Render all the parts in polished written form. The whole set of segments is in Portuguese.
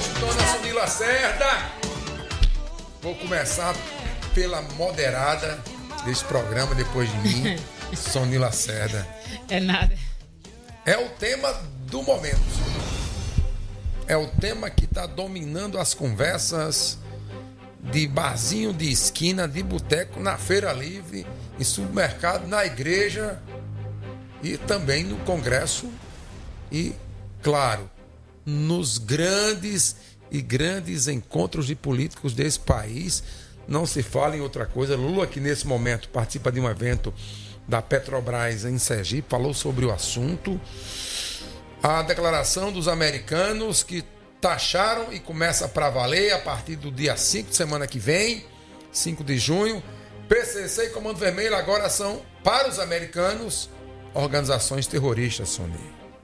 Dona Sony Lacerda. Vou começar pela moderada desse programa depois de mim, Sony Lacerda. É nada. É o tema do momento. É o tema que está dominando as conversas de barzinho de esquina, de boteco, na feira livre, em supermercado, na igreja e também no Congresso e, claro, nos grandes encontros de políticos desse país. Não se fala em outra coisa. Lula, que nesse momento participa de um evento da Petrobras em Sergipe, falou sobre o assunto. A declaração dos americanos que taxaram e começa para valer a partir do dia 5 de semana que vem, 5 de junho. PCC e Comando Vermelho agora são, para os americanos, organizações terroristas, Sony.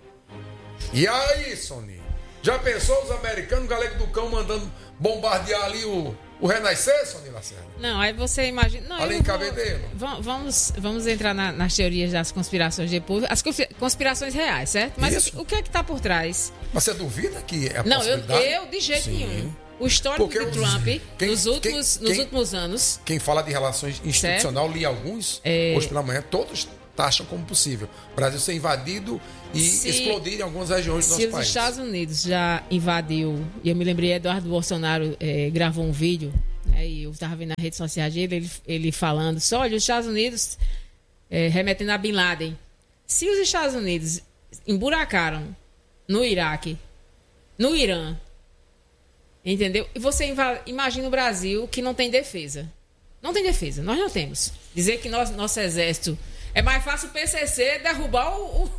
E aí, Sony? Já pensou os americanos, Galego do Cão, mandando bombardear ali o Renascer, Sony Lacerda? Não, aí você imagina... Não, ali em Cabedelo. Vamos entrar nas teorias das conspirações depois. As conspirações reais, certo? Mas Isso. o que é que está por trás? Mas você duvida que é a Não, possibilidade? eu de jeito Sim. nenhum. O histórico Porque de Trump, nos últimos anos... Quem fala de relações institucionais, li alguns, hoje pela manhã, todos taxam como possível o Brasil ser invadido e explodir em algumas regiões do nosso país. Se os Estados Unidos já invadiu, e eu me lembrei, Eduardo Bolsonaro gravou um vídeo, e eu estava vendo na rede social dele, ele falando, olha, os Estados Unidos remetendo a Bin Laden. Se os Estados Unidos emburacaram no Iraque, no Irã, entendeu? E você imagina o Brasil que não tem defesa. Não tem defesa, nós não temos. Dizer que nosso exército... É mais fácil o PCC derrubar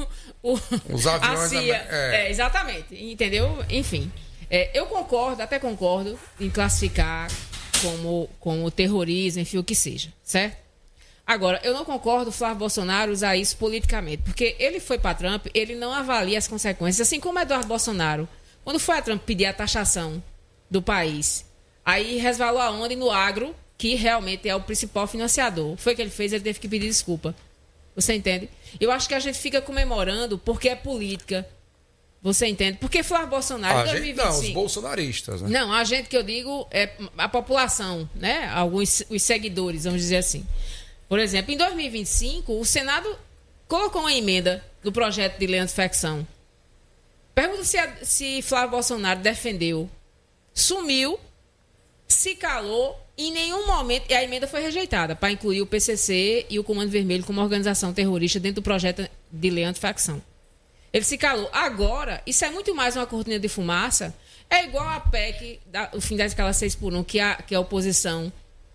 os aviões. A CIA. Exatamente, entendeu? Enfim, eu até concordo em classificar como terrorismo, enfim, o que seja, certo? Agora, eu não concordo o Flávio Bolsonaro usar isso politicamente, porque ele foi para Trump, ele não avalia as consequências, assim como Eduardo Bolsonaro, quando foi a Trump pedir a taxação do país, aí resvalou aonde? No agro, que realmente é o principal financiador. Foi o que ele fez, ele teve que pedir desculpa. Você entende? Eu acho que a gente fica comemorando porque é política. Você entende? Porque Flávio Bolsonaro em 2025... Não, os bolsonaristas, né? Não, a gente que eu digo é a população, né? Os seguidores, vamos dizer assim. Por exemplo, em 2025, o Senado colocou uma emenda no projeto de lei anti-facção. Pergunta se Flávio Bolsonaro defendeu, sumiu, se calou. Em nenhum momento, e a emenda foi rejeitada para incluir o PCC e o Comando Vermelho como organização terrorista dentro do projeto de lei anti-facção. Ele se calou. Agora, isso é muito mais uma cortina de fumaça. É igual a PEC, o fim da escala 6x1, que a oposição,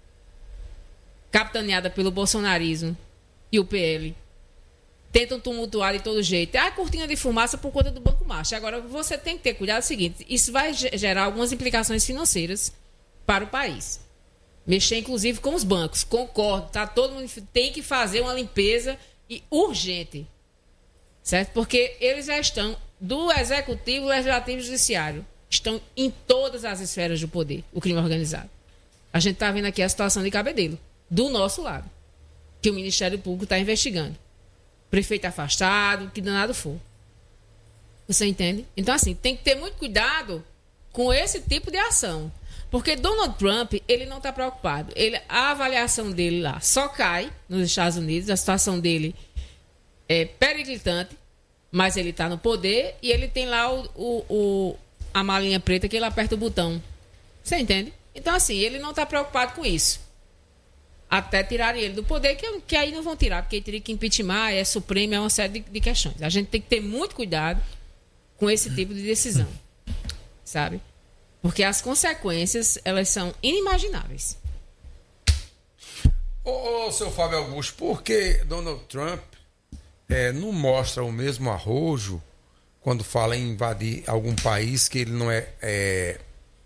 capitaneada pelo bolsonarismo e o PL, tentam tumultuar de todo jeito. É a cortina de fumaça por conta do Banco Macho. Agora, você tem que ter cuidado, é o seguinte, isso vai gerar algumas implicações financeiras para o país. Mexer, inclusive, com os bancos. Concordo, tá? Todo mundo tem que fazer uma limpeza urgente. Certo? Porque eles já estão, do executivo, legislativo e judiciário, estão em todas as esferas do poder, o crime organizado. A gente está vendo aqui a situação de Cabedelo, do nosso lado, que o Ministério Público está investigando. Prefeito afastado, que danado for. Você entende? Então, assim, tem que ter muito cuidado com esse tipo de ação. Porque Donald Trump, ele não está preocupado. A avaliação dele lá só cai nos Estados Unidos. A situação dele é periclitante, mas ele está no poder e ele tem lá a malinha preta que ele aperta o botão. Você entende? Então, assim, ele não está preocupado com isso. Até tirarem ele do poder, que aí não vão tirar, porque teria que impeachment, é Supremo, é uma série de questões. A gente tem que ter muito cuidado com esse tipo de decisão. Sabe? Porque as consequências, elas são inimagináveis. Seu Fábio Augusto, por que Donald Trump não mostra o mesmo arrojo quando fala em invadir algum país que ele não é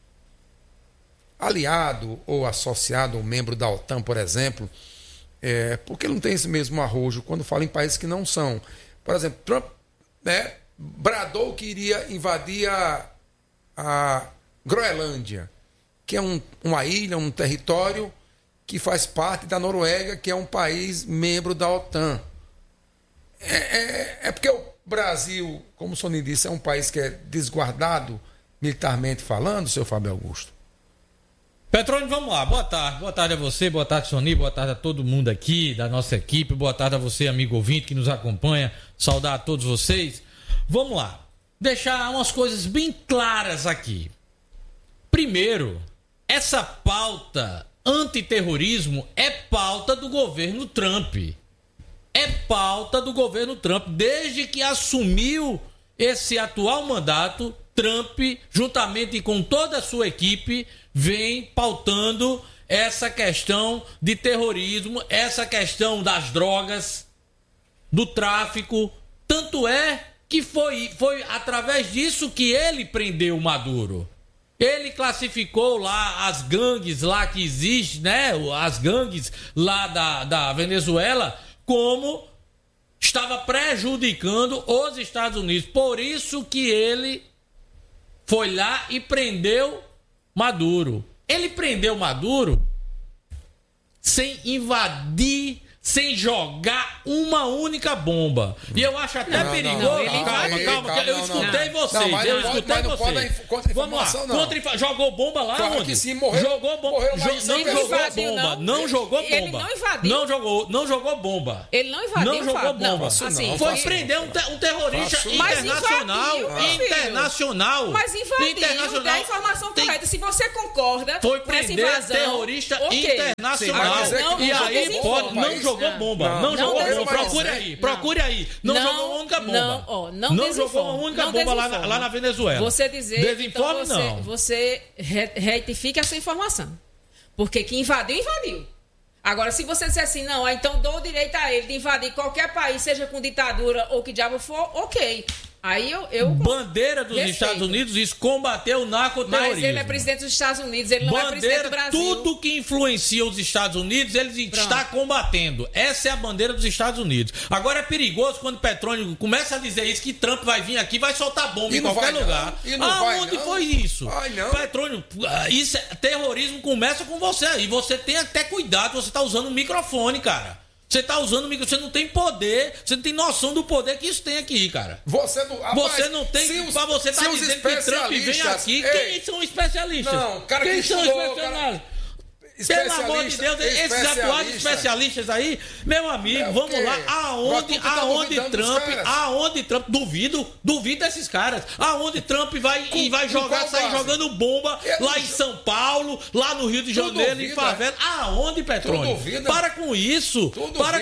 aliado ou associado ou membro da OTAN, por exemplo? Por que ele não tem esse mesmo arrojo quando fala em países que não são? Por exemplo, Trump bradou que iria invadir a Groenlândia, que é uma ilha, um território que faz parte da Noruega, que é um país membro da OTAN. Porque o Brasil, como o Sony disse, é um país que é desguardado militarmente falando, seu Fábio Augusto? Petrônio, vamos lá. Boa tarde a você, boa tarde, Sony, boa tarde a todo mundo aqui da nossa equipe, boa tarde a você, amigo ouvinte que nos acompanha, saudar a todos vocês. Vamos lá, deixar umas coisas bem claras aqui. Primeiro, essa pauta antiterrorismo é pauta do governo Trump. É pauta do governo Trump. Desde que assumiu esse atual mandato, Trump, juntamente com toda a sua equipe, vem pautando essa questão de terrorismo, essa questão das drogas, do tráfico. Tanto é que foi através disso que ele prendeu o Maduro. Ele classificou lá as gangues lá que existem, né? As gangues lá da Venezuela, como estava prejudicando os Estados Unidos. Por isso que ele foi lá e prendeu Maduro. Ele prendeu Maduro sem invadir, sem jogar uma única bomba. E eu acho até perigoso. Calma, eu escutei vocês. Vamos lá. Jogou bomba lá claro onde? Que sim, morreu. Jogou bomba. Não jogou bomba. Ele não invadiu. Não jogou bomba. Ele não invadiu. Não jogou bomba. Não, assim, foi prender um terrorista internacional. Mas invadiu. Dá a informação correta. Se você concorda foi com essa prender invasão, terrorista internacional. E aí pode não jogou bomba. Não jogou bomba. Procure aí. Não jogou uma única bomba. Não jogou uma única bomba lá na Venezuela. Você dizer. Desinforme, então não. Você retifica essa informação. Porque que invadiu. Agora, se você disser assim, não, então dou o direito a ele de invadir qualquer país, seja com ditadura ou que diabo for, ok. Aí eu bandeira dos respeito. Estados Unidos, isso combateu o narcoterrorismo. Mas ele é presidente dos Estados Unidos, ele não é presidente do Brasil. Tudo que influencia os Estados Unidos, ele está combatendo. Essa é a bandeira dos Estados Unidos. Agora é perigoso quando Petrônio começa a dizer isso, que Trump vai vir aqui e vai soltar bomba em qualquer lugar. Aonde foi isso? Petrônio, isso é, terrorismo começa com você aí. Você tem até cuidado, você está usando o microfone, cara. Você está usando o microfone, você não tem poder, você não tem noção do poder que isso tem aqui, cara. Você não tem. Pra você estar dizendo que Trump vem aqui, quem são especialistas? Não, cara, quem que são especialistas? Pelo amor de Deus, esses atuais especialistas aí, meu amigo, vamos lá, aonde Trump, duvido desses caras, aonde Trump vai sair jogando bomba lá em São Paulo, lá no Rio de Janeiro, em favela, aonde, Petrônio? Para com isso,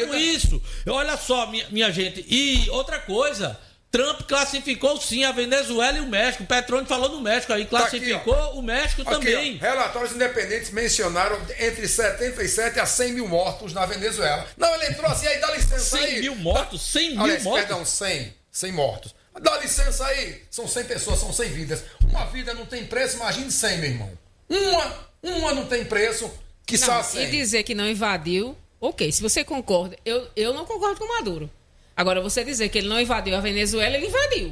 olha só, minha gente, e outra coisa, Trump classificou sim a Venezuela e o México. O Petrônio falou no México aí, classificou o México também. Relatórios independentes mencionaram entre 77 a 100 mil mortos na Venezuela. Não, ele entrou assim, aí dá licença 100 aí. 100 mil mortos? 100 mil mortos? Perdão, 100 mortos. Dá licença aí. São 100 pessoas, são 100 vidas. Uma vida não tem preço, imagine 100, meu irmão. Uma não tem preço, que só 100. E dizer que não invadiu, ok, se você concorda, eu não concordo com Maduro. Agora, você dizer que ele não invadiu a Venezuela, ele invadiu.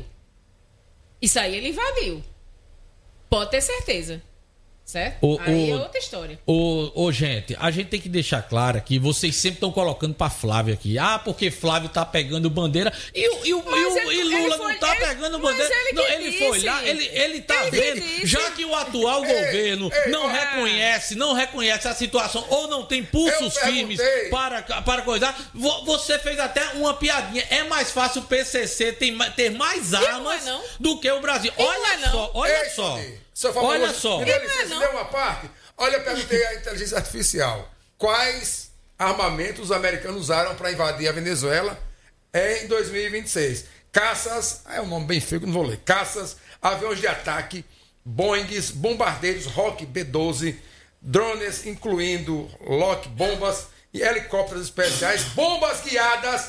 Isso aí ele invadiu. Pode ter certeza. Certo? Aí é outra história. Gente, a gente tem que deixar claro que vocês sempre estão colocando pra Flávio aqui. Porque Flávio tá pegando bandeira. E Lula não tá pegando bandeira. Ele foi lá, ele tá vendo. Já que o atual governo não reconhece a situação ou não tem pulsos firmes para coisar, você fez até uma piadinha. É mais fácil o PCC ter mais armas do que o Brasil. Olha só. Olha só. Me dê uma parte. Olha, eu perguntei à inteligência artificial. Quais armamentos os americanos usaram para invadir a Venezuela em 2026? Caças, é um nome bem feio, não vou ler. Caças, aviões de ataque, Boeings, bombardeiros Rock B-12, drones, incluindo Lock bombas e helicópteros especiais, bombas guiadas,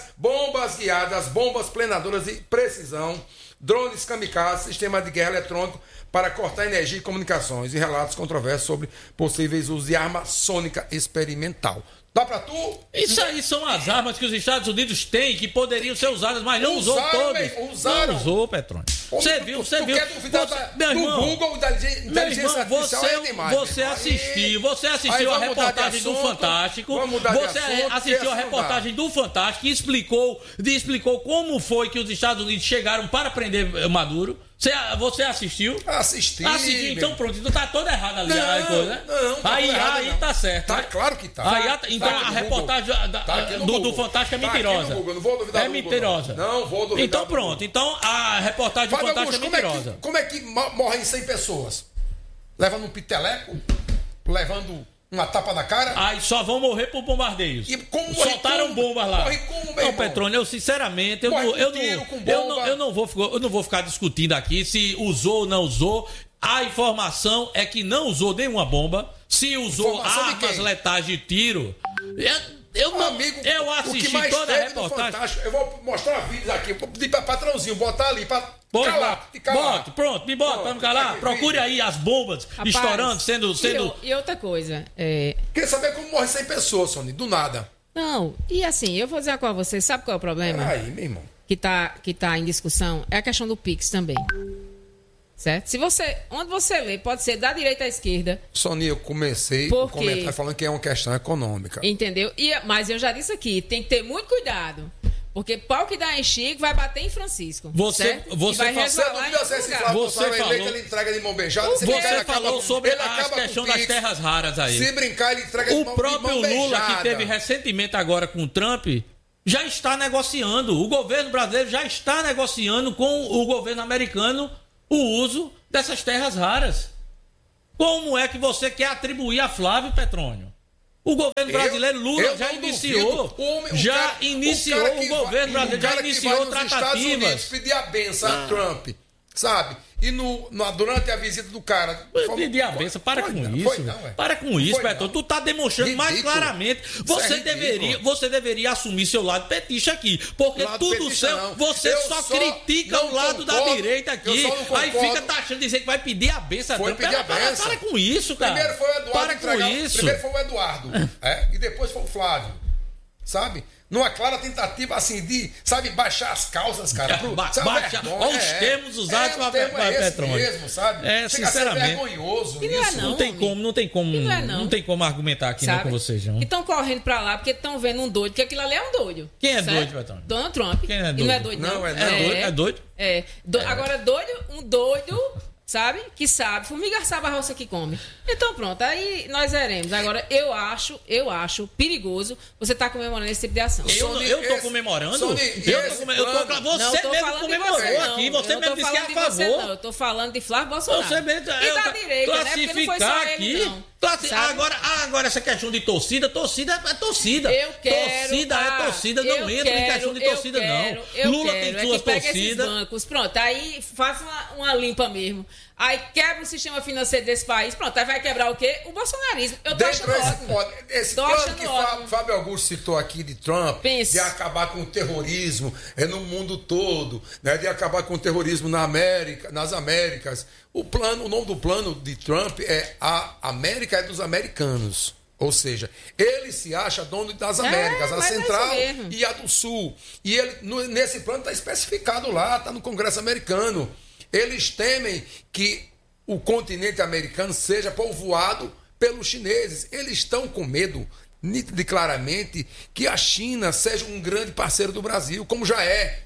bombas plenadoras de precisão, drones kamikaze, sistema de guerra eletrônico para cortar energia e comunicações e relatos controversos sobre possíveis usos de arma sônica experimental. Dá pra tu? Isso aí são as armas que os Estados Unidos têm, que poderiam ser usadas, mas não usou todas. Usaram. Não usou, Petrônio. Você viu. Quer duvidar do Google, da inteligência artificial é demais. Você assistiu a reportagem do Fantástico. Você assistiu a reportagem do Fantástico que explicou como foi que os Estados Unidos chegaram para prender Maduro. Você assistiu? Assisti. Assistiu, então pronto. Então tá toda errada ali a coisa, né? Não, tá aí tá certo. Tá, né? claro que tá. Então a reportagem do Fantástico é mentirosa. Eu não vou duvidar é mentirosa. Não vou duvidar. Então pronto. Então a reportagem do Fantástico é mentirosa. Como é que morrem 100 pessoas? Levando um piteleco? Levando uma tapa na cara? Aí só vão morrer por bombardeios. E como soltaram bombas lá. Morre como, meu não, irmão? Petrônio, eu sinceramente, eu não vou ficar discutindo aqui se usou ou não usou. A informação é que não usou nenhuma bomba. Se usou armas letais de tiro. Eu assisti toda a reportagem. Eu vou mostrar vídeos aqui. Vou pedir para patrãozinho botar ali para calar. Me bota para me calar. Procure aí as bombas estourando, sendo. E outra coisa. Queria saber como morre 100 pessoas, Sony, do nada. Não, e assim, eu vou dizer qual você. Sabe qual é o problema? Aí, meu irmão. Que tá em discussão é a questão do Pix também. Certo? Onde você lê, pode ser da direita à esquerda. Sony, eu comecei o comentário falando que é uma questão econômica. Entendeu? Mas eu já disse aqui, tem que ter muito cuidado. Porque pau que dá em Chico vai bater em Francisco. Você falou sobre a questão das terras raras aí. Se brincar, ele entrega de mão beijada. O próprio Lula, que teve recentemente agora com o Trump, já está negociando. O governo brasileiro já está negociando com o governo americano o uso dessas terras raras. Como é que você quer atribuir a Flávio Petrônio? O governo brasileiro, Lula, já iniciou. O governo brasileiro já iniciou tratativas. Pedir a benção a Trump, sabe? E durante a visita do cara... Pedir a benção, para com isso. Para com isso, Petrônio. Tu tá demonstrando mais claramente. Você deveria assumir seu lado petista aqui. Porque tudo seu... Você só critica o lado da direita aqui. Aí fica taxando, dizendo que vai pedir a benção. Para com isso, cara. Primeiro foi o Eduardo. Para com isso. Primeiro foi o Eduardo. E depois foi o Flávio. Sabe? Numa clara tentativa, assim, de, sabe, baixar as calças, cara. Olha os termos usados para Petrônio. Mesmo, sabe? Sinceramente. Vergonhoso isso. Não tem como argumentar aqui não com vocês, não. E estão correndo para lá porque estão vendo um doido, que aquilo ali é um doido. Quem é doido, Petrônio? Donald Trump. Quem é doido? E não é doido, não. É doido? Agora, um doido... Sabe? Que sabe. Formiga sabe a roça que come. Então, pronto. Aí nós veremos. Agora, eu acho perigoso você estar comemorando esse tipo de ação. Eu tô comemorando? Você mesmo comemorou aqui. Você mesmo disse que é a favor. Eu tô falando de Flávio Bolsonaro. Você mesmo... E da direita, né? Porque não foi só ele, não. Agora essa questão de torcida é torcida. Torcida é torcida, não entra em questão de torcida, não. Lula tem suas torcidas. Pronto, aí faça uma limpa mesmo. Aí quebra o sistema financeiro desse país. Pronto, aí vai quebrar o quê? O bolsonarismo. Eu tô achando ótimo. Esse plano que o Fábio Augusto citou aqui de Trump, de acabar com o terrorismo no mundo todo, né, de acabar com o terrorismo nas Américas. O nome do plano de Trump é A América é dos Americanos. Ou seja, ele se acha dono das Américas, a Central e a do Sul. E ele, nesse plano está especificado lá, está no Congresso americano. Eles temem que o continente americano seja povoado pelos chineses. Eles estão com medo, nítido e claramente, que a China seja um grande parceiro do Brasil, como já é.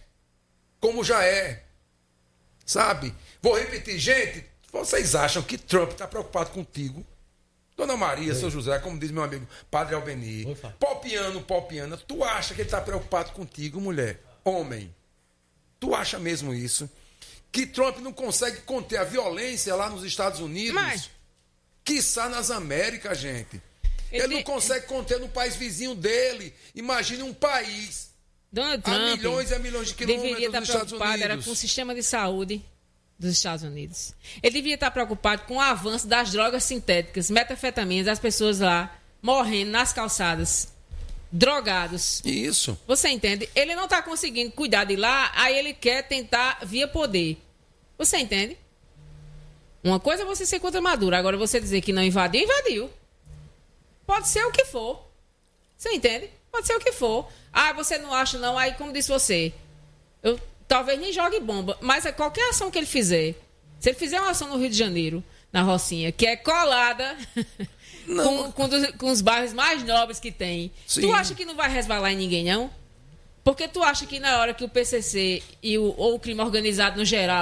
Sabe? Vou repetir, gente, vocês acham que Trump está preocupado contigo? Dona Maria, seu José, como diz meu amigo Padre Albeni, Popiana, tu acha que ele está preocupado contigo, mulher? Homem, tu acha mesmo isso? Que Trump não consegue conter a violência lá nos Estados Unidos? Quiçá nas Américas, gente. Ele não consegue conter no país vizinho dele. Imagine um país Donald Trump a milhões e a milhões de quilômetros dos Estados Unidos. Era com o sistema de saúde dos Estados Unidos. Ele devia estar preocupado com o avanço das drogas sintéticas, metanfetaminas, as pessoas lá morrendo nas calçadas, drogados. Isso. Você entende? Ele não está conseguindo cuidar de lá, aí ele quer tentar via poder. Você entende? Uma coisa é você ser contra Maduro, agora você dizer que não invadiu. Pode ser o que for. Você entende? Pode ser o que for. Ah, você não acha não, aí como disse você, eu talvez nem jogue bomba, mas qualquer ação que ele fizer, se ele fizer uma ação no Rio de Janeiro, na Rocinha, que é colada com os bairros mais nobres que tem, sim, tu acha que não vai resvalar em ninguém, não? Porque tu acha que na hora que o PCC ou o crime organizado no geral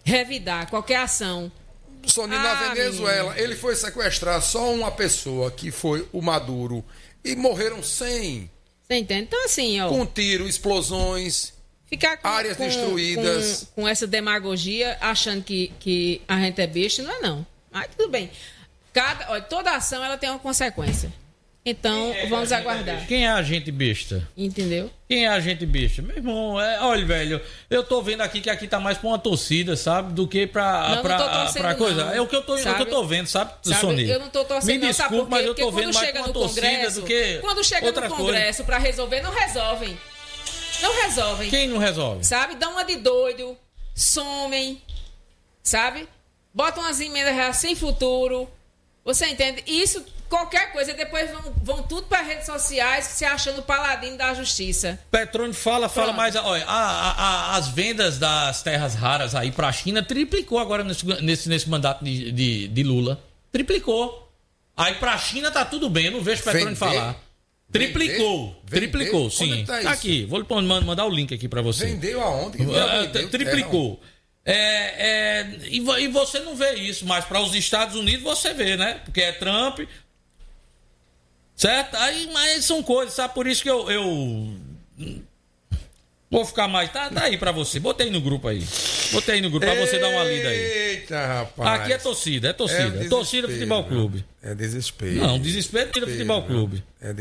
revidar qualquer ação. Soninho, na Venezuela, ele foi sequestrar só uma pessoa, que foi o Maduro, e morreram 100. Você entende? Então, assim, ó. Com tiro, explosões, Ficar áreas destruídas. Com essa demagogia, achando que a gente é besta, não é não. Mas tudo bem. Olha, toda ação ela tem uma consequência. Então, vamos aguardar. Quem é a gente besta? Entendeu? Quem é a gente besta? Meu irmão, olha, velho, eu tô vendo aqui que aqui tá mais pra uma torcida, sabe? Do que pra coisa. Não. É o que eu tô vendo, sabe, Sonia? Eu não tô torcendo, Me desculpe, sabe? mas eu tô vendo mais pra uma torcida do que quando chega no Congresso pra resolver, não resolvem. Não resolvem. Quem não resolve? Sabe? Dão uma de doido, somem, sabe? Botam umas emendas reais sem futuro. Você entende? Isso, qualquer coisa, depois vão tudo para redes sociais se achando paladino da justiça. Petrônio fala mais. Olha, as vendas das terras raras aí para a China triplicou agora nesse mandato de Lula. Triplicou. Aí para a China tá tudo bem, eu não vejo Petrônio falar. Triplicou, sim. Tá aqui, vou mandar o link aqui para você. Vendeu aonde? Triplicou. E você não vê isso, mas para os Estados Unidos você vê, né? Porque é Trump, certo? Aí, mas são coisas, sabe? Por isso que eu vou ficar mais. Tá aí para você. Botei no grupo aí. Para você dar uma lida aí. Eita, rapaz. Aqui é torcida. Torcida Futebol Clube. É desespero. Não, desespero tira Futebol Clube.